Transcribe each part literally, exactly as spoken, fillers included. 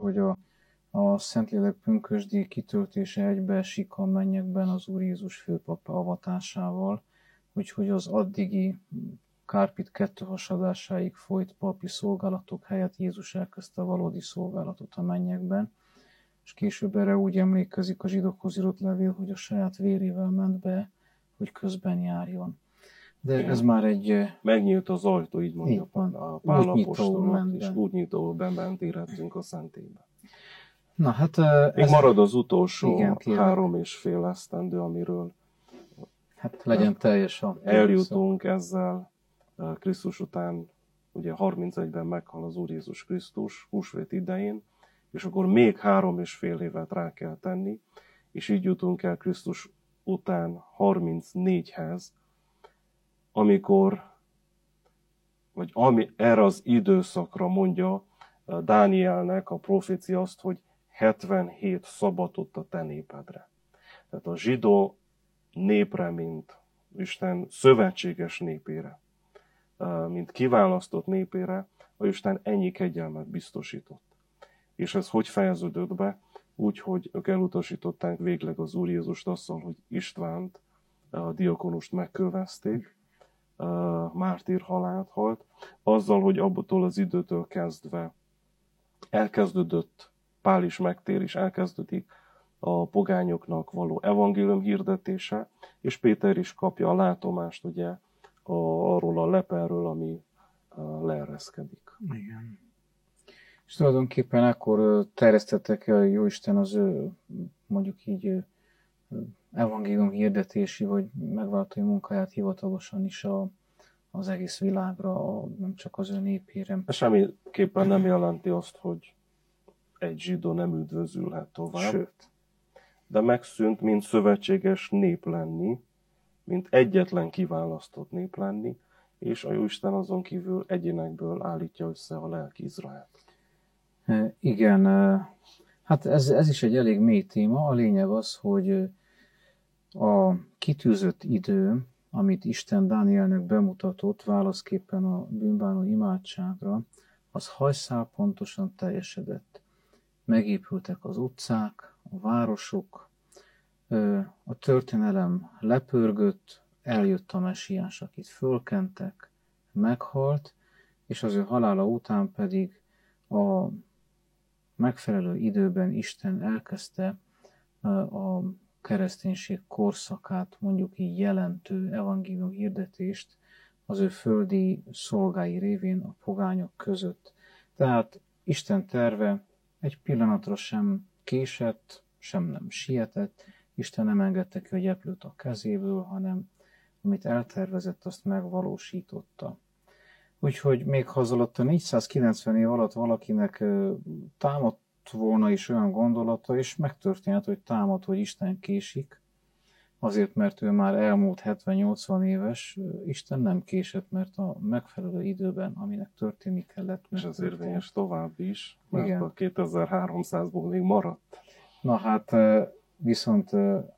hogy a, a Szentlélek pünkösdi kitöltése egybeesik a mennyekben az Úr Jézus főpap avatásával, úgyhogy az addigi Kárpit kettő hasadásáig folyt papi szolgálatok helyett Jézus elkezdte a valódi szolgálatot a mennyekben, és később erre úgy emlékezik a zsidókhoz írott levél, hogy a saját vérével ment be, hogy közben járjon. De ez már egy... Megnyílt az ajtó, így mondja így van, a Pál apostol, és be. úgy nyitó bement, érhettünk a Szentélybe. Na hát... Még ez... marad az utolsó igen, három és fél esztendő, amiről hát legyen teljes a... eljutunk ezzel. Krisztus után, ugye harmincegyben meghal az Úr Jézus Krisztus, húsvét idején, és akkor még három és fél évet rá kell tenni, és így jutunk el Krisztus után harmincnégyhez, amikor, vagy ami erre az időszakra mondja Dánielnek a profécia azt, hogy hetvenhét szabatot a te népedre. Tehát a zsidó népre, mint Isten szövetséges népére, mint kiválasztott népére, a Isten ennyi kegyelmet biztosított. És ez hogy fejeződött be? Úgy, hogy ők elutasították végleg az Úr Jézust azzal, hogy Istvánt, a diakonust megkövezték, mártír halált halt, azzal, hogy abból az időtől kezdve elkezdődött, Pál is megtér, és elkezdődik a pogányoknak való evangélium hirdetése, és Péter is kapja a látomást, ugye, a, arról a leperről, ami leereszkedik. Igen. És tulajdonképpen akkor terjesztettek el Jóisten az ő, mondjuk így, evangélium hirdetési, vagy megváltói munkáját hivatalosan is a, az egész világra, a, nem csak az ő népére. Semmiképpen nem jelenti azt, hogy egy zsidó nem üdvözülhet tovább. Sőt. De megszűnt, mint szövetséges nép lenni, mint egyetlen kiválasztott nép lenni, és a Jóisten azon kívül egyénekből állítja össze a lelki Izraelt. E, igen, hát ez, ez is egy elég mély téma. A lényeg az, hogy a kitűzött idő, amit Isten Dánielnek bemutatott válaszképpen a bűnbánó imádságra, az hajszál pontosan teljesedett. Megépültek az utcák, a városok, a történelem lepörgött, eljött a messiás, akit fölkentek, meghalt, és az ő halála után pedig a megfelelő időben Isten elkezdte a kereszténység korszakát, mondjuk így jelentő evangélium hirdetést az ő földi szolgái révén a pogányok között. Tehát Isten terve egy pillanatra sem késett, sem nem sietett, Isten nem engedte ki a gyeplőt a kezéből, hanem amit eltervezett, azt megvalósította. Úgyhogy még ha az alatt a négyszázkilencven év alatt valakinek támadt volna is olyan gondolata, és megtörténhet, hogy támad, hogy Isten késik, azért, mert ő már elmúlt hetven-nyolcvan éves, Isten nem késett, mert a megfelelő időben, aminek történni kellett. És ez érvényes tovább is, mert igen. A kétezer-háromszázból még maradt. Na hát, viszont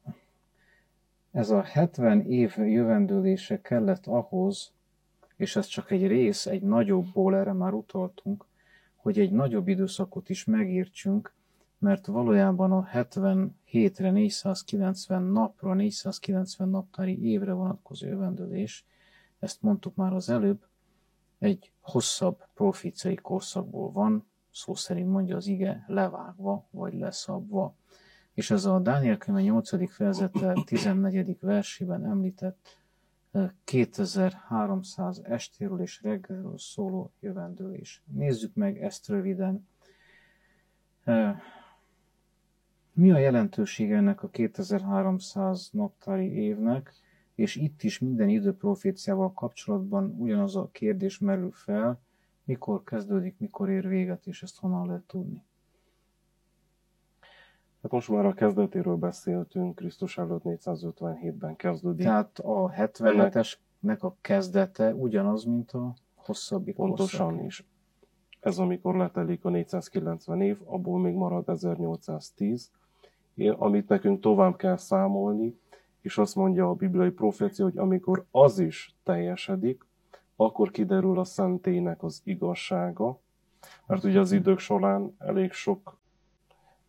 ez a hetven év jövendőlése kellett ahhoz, és ez csak egy rész, egy nagyobbból, erre már utaltunk, hogy egy nagyobb időszakot is megértsünk, mert valójában a hetvenhétre, négyszázkilencven napra, négyszázkilencven naptári évre vonatkozó jövendőlés, ezt mondtuk már az előbb, egy hosszabb proféciai korszakból van, szó szerint mondja az ige, levágva vagy leszabva. És ez a Dániel könyve nyolcadik fejezete tizennegyedik versében említett kétezer-háromszáz estéről és reggelről szóló jövendőlés. Nézzük meg ezt röviden. Mi a jelentősége ennek a kétezer-háromszáz naptári évnek, és itt is minden időproféciával kapcsolatban ugyanaz a kérdés merül fel, mikor kezdődik, mikor ér véget, és ezt honnan lehet tudni. Hát most már a kezdetéről beszéltünk, Krisztus előtt négyszázötvenhétben kezdődik. Tehát a hetvenhetesnek a kezdete ugyanaz, mint a hosszabbik pontosan korszak. is. Ez amikor letelik a négyszázkilencven év, abból még marad ezernyolcszáztíz, amit nekünk tovább kell számolni, és azt mondja a bibliai profécia, hogy amikor az is teljesedik, akkor kiderül a szentélynek az igazsága, mert ugye az idők során elég sok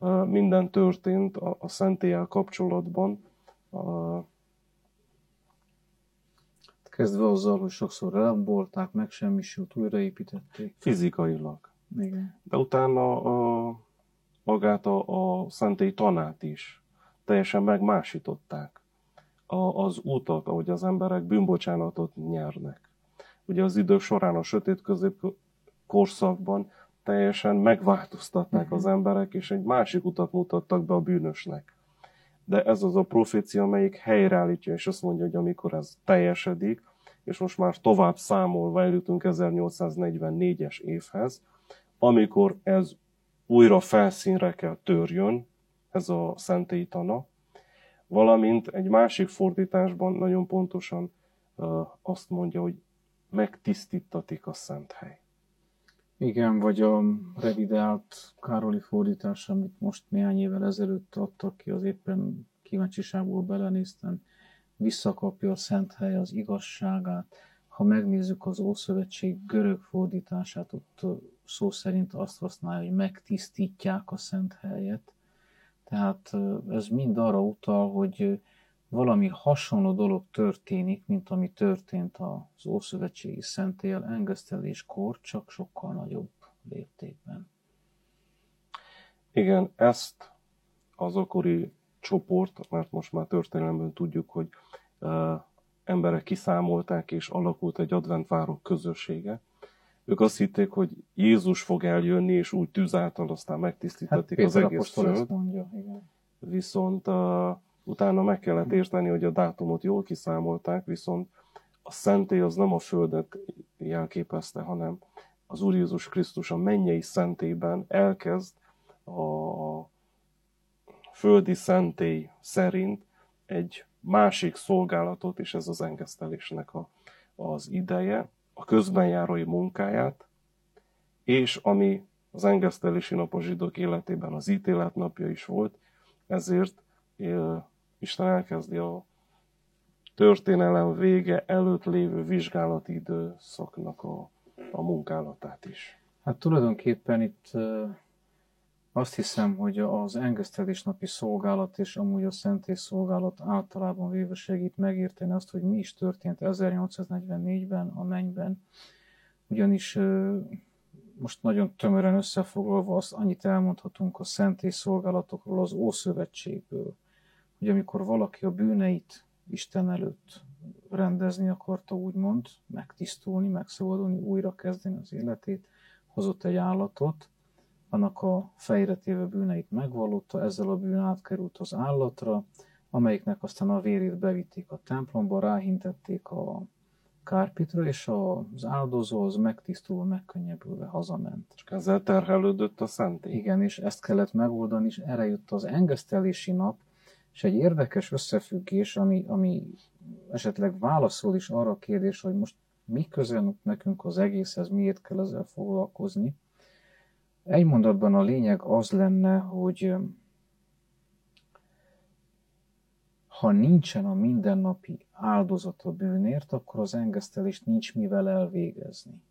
minden történt a, a szentéllyel kapcsolatban. Kezdve azzal, hogy sokszor lembolták, megsemmisült, újraépítették. Fizikailag. Igen. De utána a, magát a, a szentély tanát is teljesen megmásították. A, az útak, ahogy az emberek bűnbocsánatot nyernek. Ugye az idők során a sötét középkorszakban teljesen megváltoztatták uh-huh. az emberek, és egy másik utat mutattak be a bűnösnek. De ez az a profécia, amelyik helyreállítja, és azt mondja, hogy amikor ez teljesedik, és most már tovább számolva eljutunk ezernyolcszáznegyvennégyes évhez, amikor ez újra felszínre kell törjön, ez a szentélyi tana, valamint egy másik fordításban nagyon pontosan uh, azt mondja, hogy megtisztítatik a szent hely. Igen, vagy a revidált Károli fordítás, amit most néhány évvel ezelőtt adtak ki, az éppen kíváncsiságból belenéztem, visszakapja a szent hely az igazságát. Ha megnézzük az Ószövetség görög fordítását, ott szó szerint azt használja, hogy megtisztítják a szent helyet. Tehát ez mind arra utal, hogy valami hasonló dolog történik, mint ami történt az ószövetségi szentéllyel engeszteléskor, csak sokkal nagyobb léptékben. Igen, ezt az akkori csoport, mert most már történelemben tudjuk, hogy uh, emberek kiszámolták, és alakult egy adventvárok közössége. Ők azt hitték, hogy Jézus fog eljönni, és úgy tűz által aztán megtisztítatik hát, az egész föld. Mondja, igen. Viszont uh, utána meg kellett érteni, hogy a dátumot jól kiszámolták, viszont a szentély az nem a földet jelképezte, hanem az Úr Jézus Krisztus a mennyei szentélyben elkezd a földi szentély szerint egy másik szolgálatot, és ez az engesztelésnek a, az ideje, a közbenjárói munkáját, és ami az engesztelési nap a zsidók életében az ítélet napja is volt, ezért Isten elkezdi a történelem vége előtt lévő vizsgálati időszaknak a, a munkálatát is. Hát tulajdonképpen itt azt hiszem, hogy az engesztelés napi szolgálat és amúgy a szentély szolgálat általában véve segít megérteni azt, hogy mi is történt ezernyolcszáznegyvennégyben a mennyben. Ugyanis most nagyon tömören összefoglalva azt annyit elmondhatunk a szentély szolgálatokról az Ószövetségből, hogy amikor valaki a bűneit Isten előtt rendezni akarta, úgymond, megtisztulni, megszabadulni, újra kezdeni az életét, hozott egy állatot, annak a fejre téve bűneit megvallotta, ezzel a bűn átkerült az állatra, amelyiknek aztán a vérét bevitték a templomba, ráhintették a kárpitra, és az áldozó az megtisztulva, megkönnyebbülve hazament. És ezzel terhelődött a szentély. Igen, és ezt kellett megoldani, és erre jött az engesztelési nap, és egy érdekes összefüggés, ami, ami esetleg válaszol is arra a kérdés, hogy most mi közel nekünk az egészhez, miért kell ezzel foglalkozni. Egy mondatban a lényeg az lenne, hogy ha nincsen a mindennapi áldozat a bűnért, akkor az engesztelést nincs mivel elvégezni.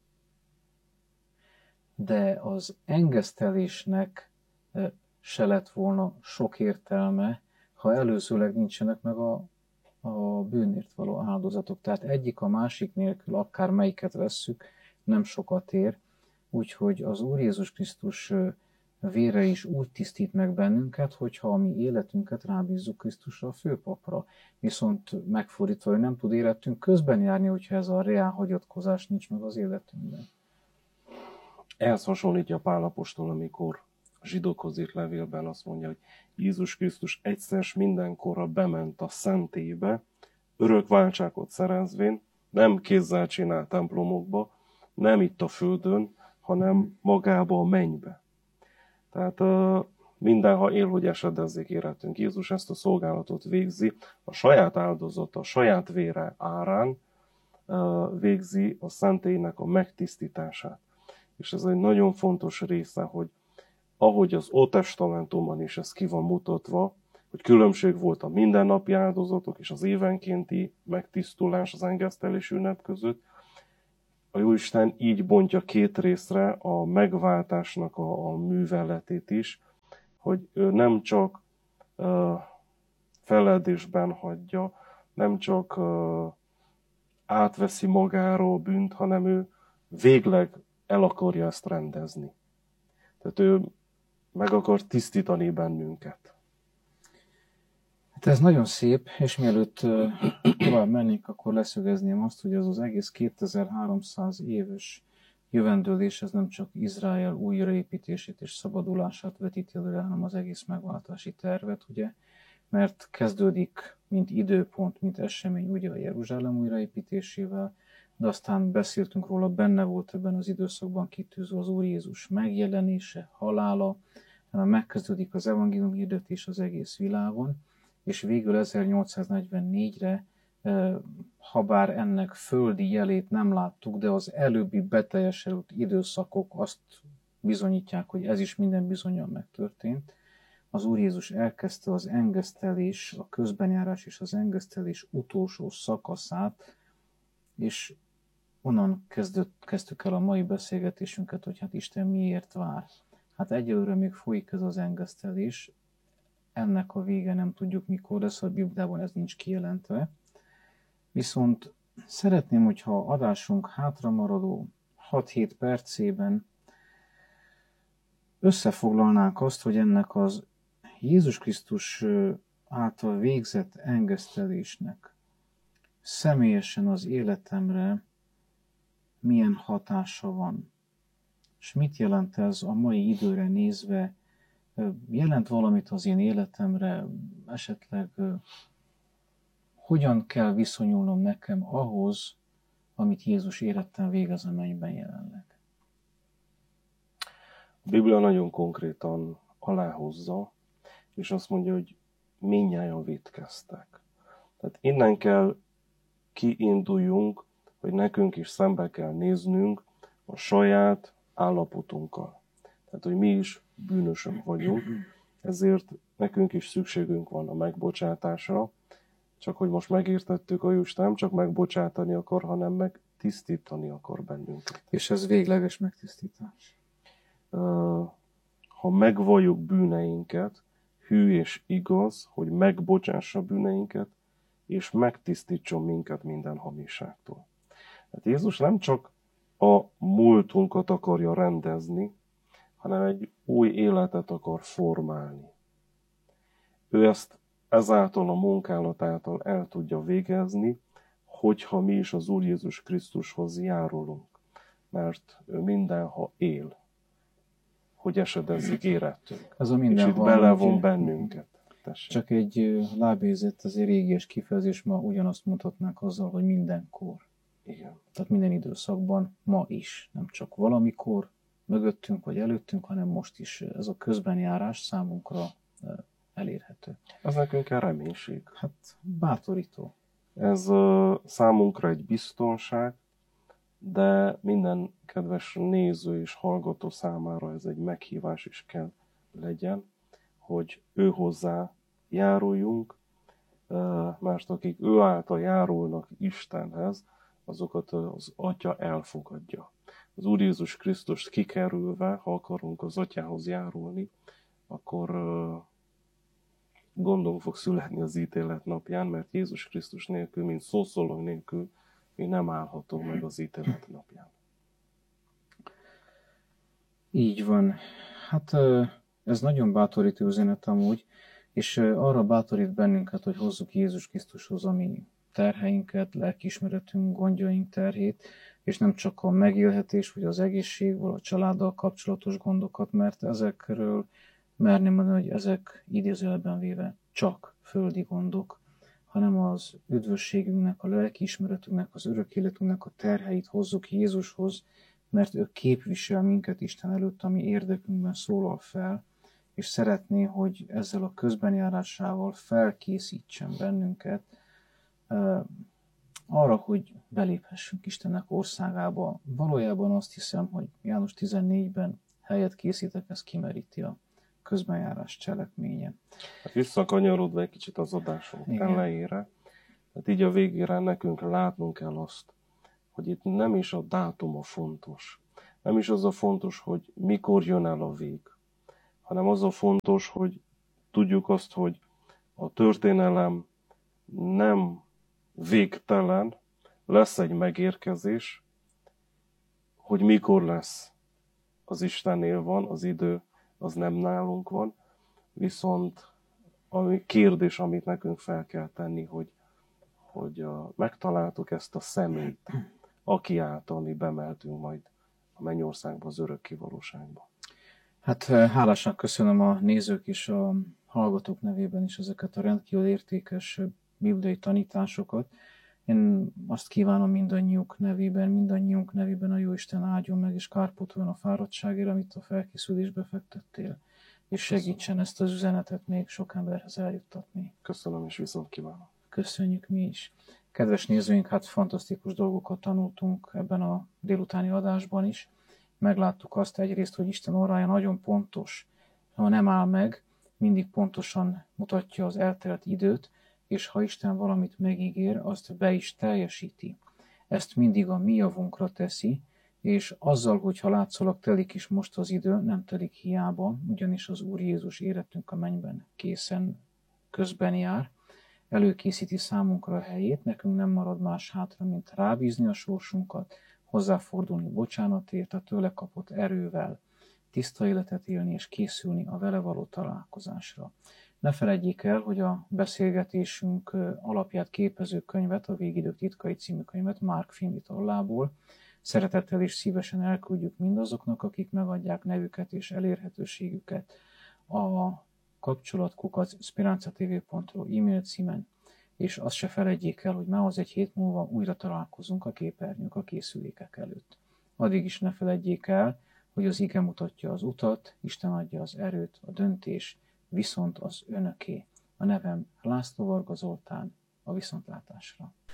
De az engesztelésnek se lett volna sok értelme, ha előzőleg nincsenek meg a, a bűnért való áldozatok. Tehát egyik a másik nélkül, akár melyiket vesszük, nem sokat ér. Úgyhogy az Úr Jézus Krisztus vére is úgy tisztít meg bennünket, hogyha a mi életünket rábízzuk Krisztusra, a főpapra. Viszont megfordítva, hogy nem tud életünk közben járni, hogyha ez a reál hagyatkozás nincs meg az életünkben. Ehhez hasonlítja Pál apostol, amikor a zsidókhoz írt levélben azt mondja, hogy Jézus Krisztus egyszer s mindenkorra bement a szentélybe, örök váltságot szerezvén, nem kézzel csinált templomokba, nem itt a földön, hanem magába a mennybe. Tehát uh, mindenha él, hogy esedezzék életünk. Jézus ezt a szolgálatot végzi, a saját áldozata, a saját vére árán uh, végzi a szentélynek a megtisztítását. És ez egy nagyon fontos része, hogy ahogy az Ótestamentumban is ez ki van mutatva, hogy különbség volt a mindennapi áldozatok és az évenkénti megtisztulás az engesztelés ünnep között, a Jóisten így bontja két részre a megváltásnak a, a műveletét is, hogy ő nem csak uh, feledésben hagyja, nem csak uh, átveszi magáról bűnt, hanem ő végleg el akarja ezt rendezni. Tehát ő meg akar tisztítani bennünket. Hát ez nagyon szép, és mielőtt uh, tovább mennék, akkor leszögezném azt, hogy az az egész kétezer-háromszáz éves jövendőlés, ez nem csak Izrael újraépítését és szabadulását vetíti előre, hanem az egész megváltási tervet, ugye, mert kezdődik, mint időpont, mint esemény, ugye a Jeruzsálem újraépítésével, de aztán beszéltünk róla, benne volt ebben az időszakban kitűzve az Úr Jézus megjelenése, halála, megkezdődik az evangélium hirdetés az egész világon, és végül ezernyolcszáznegyvennégyre, habár ennek földi jelét nem láttuk, de az előbbi beteljesedett időszakok azt bizonyítják, hogy ez is minden bizonnyal megtörtént. Az Úr Jézus elkezdte az engesztelés, a közbenjárás és az engesztelés utolsó szakaszát, és onnan kezdett, kezdtük el a mai beszélgetésünket, hogy hát Isten miért vár. Hát egyelőre még folyik ez az engesztelés, ennek a vége nem tudjuk mikor lesz, a Bibliában ez nincs kijelentve. Viszont szeretném, hogyha adásunk hátramaradó hat-hét percében összefoglalnánk azt, hogy ennek az Jézus Krisztus által végzett engesztelésnek személyesen az életemre milyen hatása van. És mit jelent ez a mai időre nézve? Jelent valamit az én életemre? Esetleg hogyan kell viszonyulnom nekem ahhoz, amit Jézus éretten végez a mennyben jelenleg? A Biblia nagyon konkrétan aláhozza, és azt mondja, hogy mindnyájan vétkeztek. Tehát innen kell kiinduljunk, hogy nekünk is szembe kell néznünk a saját állapotunkkal. Tehát, hogy mi is bűnösök vagyunk, ezért nekünk is szükségünk van a megbocsátásra, csak hogy most megértettük, hogy Isten nem csak megbocsátani akar, hanem megtisztítani akar bennünket. És ez végleges megtisztítás. Ha megvalljuk bűneinket, hű és igaz, hogy megbocsássa bűneinket, és megtisztítson minket minden hamiságtól. Hát Jézus nem csak a múltunkat akarja rendezni, hanem egy új életet akar formálni. Ő ezt ezáltal a munkálatától el tudja végezni, hogyha mi is az Úr Jézus Krisztushoz járulunk. Mert ő mindenha él, hogy esedezzék érettünk. Ez a és itt belevon bennünket. Tessék. Csak egy lábézett, azért régies kifejezés, ma ugyanazt mutatnánk azzal, hogy mindenkor. Igen. Tehát minden időszakban, ma is. Nem csak valamikor, mögöttünk vagy előttünk, hanem most is ez a közbenjárás számunkra elérhető. Ez nekünk egy reménység. Hát bátorító. Ez uh, számunkra egy biztonság, de minden kedves néző és hallgató számára ez egy meghívás is kell legyen, hogy ő hozzá járuljunk, uh, mert akik ő által járulnak Istenhez, azokat az Atya elfogadja. Az Úr Jézus Krisztust kikerülve, ha akarunk az Atyához járulni, akkor uh, gondunk fog születni az ítélet napján, mert Jézus Krisztus nélkül, mint szószóló nélkül, mi nem állhatunk meg az ítélet napján. Így van. Hát ez nagyon bátorító üzenet amúgy, és arra bátorít bennünket, hogy hozzuk Jézus Krisztushoz a mi terheinket, lelkiismeretünk, gondjaink terhét, és nem csak a megélhetés, vagy az egészség, vagy a családdal kapcsolatos gondokat, mert ezekről merném mondani, hogy ezek idézőjelben véve csak földi gondok, hanem az üdvösségünknek, a lelkiismeretünknek, az örök életünknek a terheit hozzuk Jézushoz, mert ő képvisel minket Isten előtt, ami érdekünkben szólal fel, és szeretné, hogy ezzel a közbenjárásával felkészítsen bennünket uh, arra, hogy beléphessünk Istennek országába. Valójában azt hiszem, hogy János tizennégyben helyet készítek, ez kimeríti a közbenjárás cselekménye. Hát visszakanyarodva egy kicsit az adásunk Igen. elejére, hát így a végére nekünk látnunk kell azt, hogy itt nem is a dátum a fontos, nem is az a fontos, hogy mikor jön el a vég, hanem az a fontos, hogy tudjuk azt, hogy a történelem nem végtelen, lesz egy megérkezés, hogy mikor lesz, az Istennél van, az idő az nem nálunk van, viszont a kérdés, amit nekünk fel kell tenni, hogy, hogy a, megtaláltuk ezt a személyt, aki által mi bemeltünk majd a mennyországba, az örökké valóságba. Hát hálásan köszönöm a nézők és a hallgatók nevében is ezeket a rendkívül értékes bibliai tanításokat. Én azt kívánom mindannyiuk nevében, mindannyiunk nevében, a Jóisten áldjon meg és kárpótoljon a fáradtságért, amit a felkészülésbe fektettél, és segítsen Köszönöm. Ezt az üzenetet még sok emberhez eljuttatni. Köszönöm, és viszont kívánom. Köszönjük mi is. Kedves nézőink, hát fantasztikus dolgokat tanultunk ebben a délutáni adásban is. Megláttuk azt egyrészt, hogy Isten órája nagyon pontos, ha nem áll meg, mindig pontosan mutatja az eltelt időt, és ha Isten valamit megígér, azt be is teljesíti. Ezt mindig a mi javunkra teszi, és azzal, hogyha látszólag telik is most az idő, nem telik hiába, ugyanis az Úr Jézus életünk a mennyben készen közben jár, előkészíti számunkra a helyét, nekünk nem marad más hátra, mint rábízni a sorsunkat, hozzáfordulni bocsánatért, a tőle kapott erővel, tiszta életet élni és készülni a vele való találkozásra. Ne feledjék el, hogy a beszélgetésünk alapját képező könyvet, a Végidők titkai című könyvet Mark Finley tollából szeretettel és szívesen elküldjük mindazoknak, akik megadják nevüket és elérhetőségüket a kapcsolatkukac speranzatv pont ru e-mail címen, és azt se feledjék el, hogy már az egy hét múlva újra találkozunk a képernyők, a készülékek előtt. Addig is ne feledjék el, hogy az ige mutatja az utat, Isten adja az erőt, a döntés, viszont az önöké. A nevem László Varga Zoltán, a viszontlátásra.